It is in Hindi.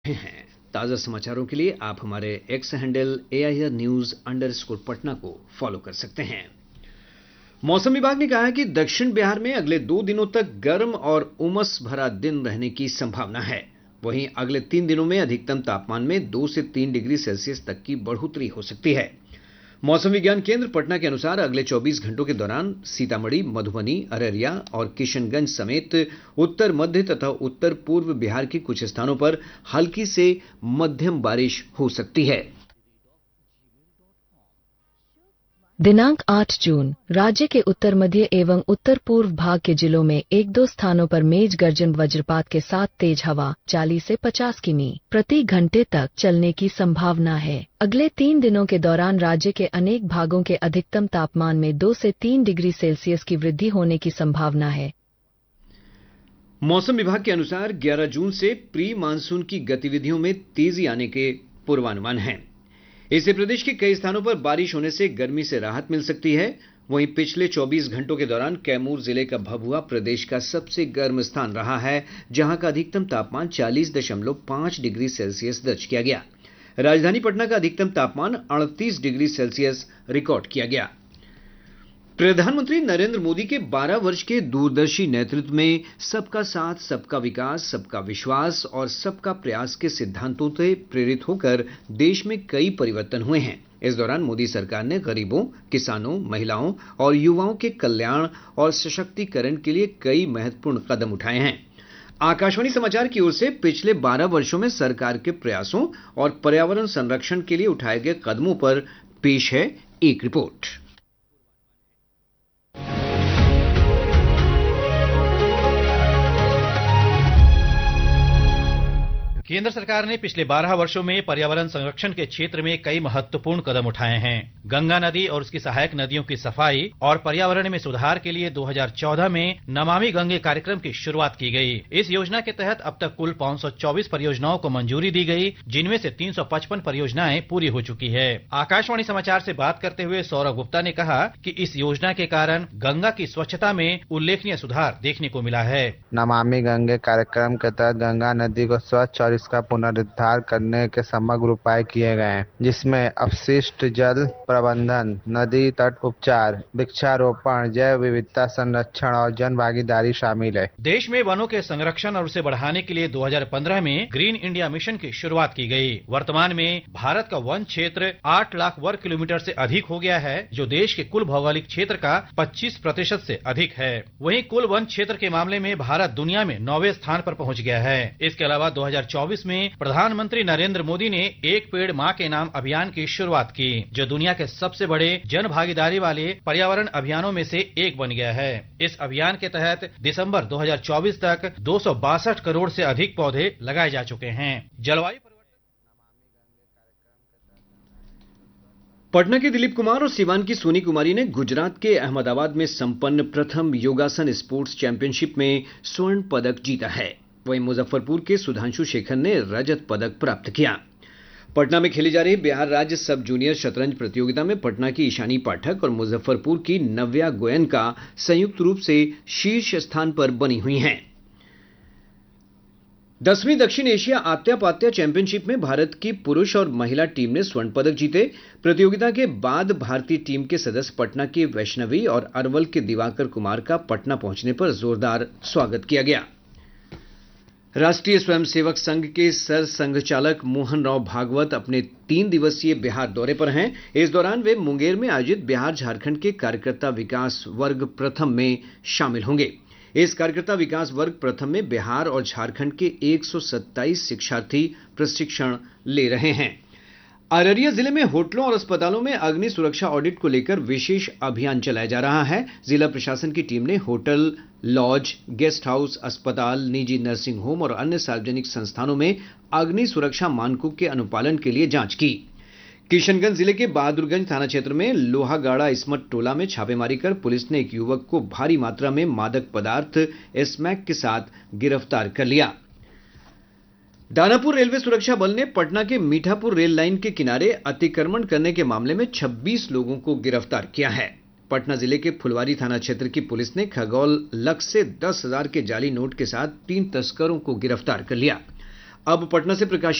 हैं। ताज़ा समाचारों के लिए आप हमारे एक्स हैंडल AIR News_पटना को फॉलो कर सकते हैं। मौसम विभाग ने कहा है कि दक्षिण बिहार में अगले 2 दिनों तक गर्म और उमस भरा दिन रहने की संभावना है। वहीं अगले 3 दिनों में अधिकतम तापमान में 2 से 3 डिग्री सेल्सियस तक की बढ़ोतरी हो सकती है। मौसम विज्ञान केंद्र पटना के अनुसार अगले 24 घंटों के दौरान सीतामढ़ी, मधुबनी, अररिया और किशनगंज समेत उत्तर मध्य तथा उत्तर पूर्व बिहार के कुछ स्थानों पर हल्की से मध्यम बारिश हो सकती है। दिनांक 8 जून राज्य के उत्तर मध्य एवं उत्तर पूर्व भाग के जिलों में एक दो स्थानों पर मेघ गर्जन वज्रपात के साथ तेज हवा 40 से 50 किमी प्रति घंटे तक चलने की संभावना है। अगले 3 दिनों के दौरान राज्य के अनेक भागों के अधिकतम तापमान में 2 से 3 डिग्री सेल्सियस की वृद्धि होने की संभावना है। मौसम विभाग के अनुसार 11 जून से प्री मानसून की गतिविधियों में तेजी आने के पूर्वानुमान हैं। इससे प्रदेश के कई स्थानों पर बारिश होने से गर्मी से राहत मिल सकती है। वहीं पिछले 24 घंटों के दौरान कैमूर जिले का भभुआ प्रदेश का सबसे गर्म स्थान रहा है, जहां का अधिकतम तापमान 40.5 डिग्री सेल्सियस दर्ज किया गया। राजधानी पटना का अधिकतम तापमान 38 डिग्री सेल्सियस रिकॉर्ड किया गया। प्रधानमंत्री नरेंद्र मोदी के 12 वर्ष के दूरदर्शी नेतृत्व में सबका साथ, सबका विकास, सबका विश्वास और सबका प्रयास के सिद्धांतों से प्रेरित होकर देश में कई परिवर्तन हुए हैं। इस दौरान मोदी सरकार ने गरीबों, किसानों, महिलाओं और युवाओं के कल्याण और सशक्तिकरण के लिए कई महत्वपूर्ण कदम उठाए हैं। आकाशवाणी समाचार की ओर से पिछले 12 वर्षों में सरकार के प्रयासों और पर्यावरण संरक्षण के लिए उठाए गए कदमों पर पेश है एक रिपोर्ट। केंद्र सरकार ने पिछले 12 वर्षों में पर्यावरण संरक्षण के क्षेत्र में कई महत्वपूर्ण कदम उठाए हैं। गंगा नदी और उसकी सहायक नदियों की सफाई और पर्यावरण में सुधार के लिए 2014 में नमामि गंगे कार्यक्रम की शुरुआत की गई। इस योजना के तहत अब तक कुल 524 परियोजनाओं को मंजूरी दी गई, जिनमें से 355 परियोजनाएं पूरी हो चुकी है। आकाशवाणी समाचार से बात करते हुए सौरभ गुप्ता ने कहा कि इस योजना के कारण गंगा की स्वच्छता में उल्लेखनीय सुधार देखने को मिला है। नमामि गंगे कार्यक्रम के तहत गंगा नदी को स्वच्छ और इसका पुनरुद्धार करने के समग्र उपाय किए गए हैं, जिसमें अपशिष्ट जल प्रबंधन, नदी तट उपचार, वृक्षारोपण, जैव विविधता संरक्षण और जन भागीदारी शामिल है। देश में वनों के संरक्षण और उसे बढ़ाने के लिए 2015 में ग्रीन इंडिया मिशन की शुरुआत की गई। वर्तमान में भारत का वन क्षेत्र 8 लाख वर्ग किलोमीटर से अधिक हो गया है, जो देश के कुल भौगोलिक क्षेत्र का 25% से अधिक है। वहीं कुल वन क्षेत्र के मामले में भारत दुनिया में 9वें स्थान पर पहुंच गया है। इसके अलावा 2024 में प्रधानमंत्री नरेंद्र मोदी ने एक पेड़ मां के नाम अभियान की शुरुआत की, जो दुनिया के सबसे बड़े जन भागीदारी वाले पर्यावरण अभियानों में से एक बन गया है। इस अभियान के तहत दिसंबर 2024 तक 262 करोड़ से अधिक पौधे लगाए जा चुके हैं। जलवायु पटना के दिलीप कुमार और सिवान की सोनी कुमारी ने गुजरात के अहमदाबाद में संपन्न प्रथम योगासन स्पोर्ट्स चैंपियनशिप में स्वर्ण पदक जीता है। वहीं मुजफ्फरपुर के सुधांशु शेखर ने रजत पदक प्राप्त किया। पटना में खेली जा रही बिहार राज्य सब जूनियर शतरंज प्रतियोगिता में पटना की ईशानी पाठक और मुजफ्फरपुर की नव्या गोयनका संयुक्त रूप से शीर्ष स्थान पर बनी हुई हैं। 10वीं दक्षिण एशिया आत्यापात्या चैंपियनशिप में भारत की पुरुष और महिला टीम ने स्वर्ण पदक जीते। प्रतियोगिता के बाद भारतीय टीम के सदस्य पटना की वैष्णवी और अरवल के दिवाकर कुमार का पटना पहुंचने पर जोरदार स्वागत किया गया। राष्ट्रीय स्वयंसेवक संघ के सर संघचालक मोहन राव भागवत अपने 3 दिवसीय बिहार दौरे पर हैं। इस दौरान वे मुंगेर में आयोजित बिहार झारखंड के कार्यकर्ता विकास वर्ग प्रथम में शामिल होंगे। इस कार्यकर्ता विकास वर्ग प्रथम में बिहार और झारखंड के 127 शिक्षार्थी प्रशिक्षण ले रहे हैं। अररिया जिले में होटलों और अस्पतालों में अग्नि सुरक्षा ऑडिट को लेकर विशेष अभियान चलाया जा रहा है। जिला प्रशासन की टीम ने होटल, लॉज, गेस्ट हाउस, अस्पताल, निजी नर्सिंग होम और अन्य सार्वजनिक संस्थानों में अग्नि सुरक्षा मानकों के अनुपालन के लिए जांच की। किशनगंज जिले के बहादुरगंज थाना क्षेत्र में लोहागाड़ा इस्मत टोला में छापेमारी कर पुलिस ने एक युवक को भारी मात्रा में मादक पदार्थ स्मैक के साथ गिरफ्तार कर लिया। दानापुर रेलवे सुरक्षा बल ने पटना के मीठापुर रेल लाइन के किनारे अतिक्रमण करने के मामले में 26 लोगों को गिरफ्तार किया है। पटना जिले के फुलवारी थाना क्षेत्र की पुलिस ने खगौल लक्ष्य से 10,000 के जाली नोट के साथ 3 तस्करों को गिरफ्तार कर लिया। अब पटना से प्रकाशित